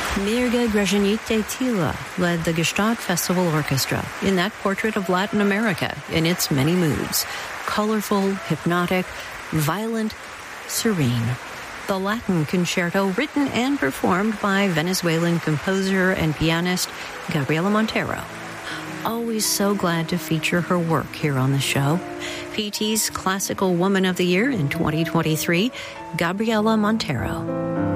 Mirga Gražinytė-Tyla led the Gstaad Festival Orchestra in that portrait of Latin America in its many moods. Colorful, hypnotic, violent, serene. The Latin Concerto written and performed by Venezuelan composer and pianist Gabriela Montero. Always so glad to feature her work here on the show. PT's Classical Woman of the Year in 2023, Gabriela Montero.